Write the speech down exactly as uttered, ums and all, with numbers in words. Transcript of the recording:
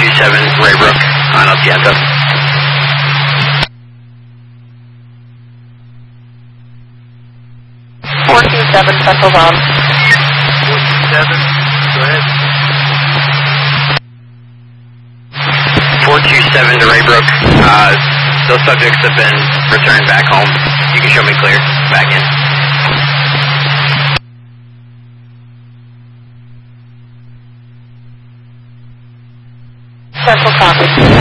two seven Raybrook on El Tiento. four two seven Central Bound. four two seven, go ahead. four two seven to Raybrook. Uh, those subjects have been returned back home. You can show me clear. Back in. Central copy.